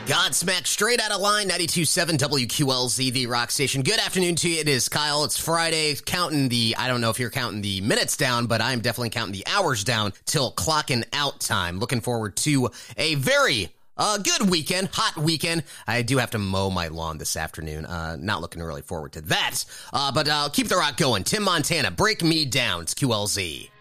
Godsmack straight out of line, 92.7 WQLZ, the rock station. Good afternoon to you. It is Kyle. It's Friday. I don't know if you're counting the minutes down, but I'm definitely counting the hours down till clocking out time. Looking forward to a very good weekend, hot weekend. I do have to mow my lawn this afternoon. Not looking really forward to that. But keep the rock going. Tim Montana, Break Me Down. It's QLZ.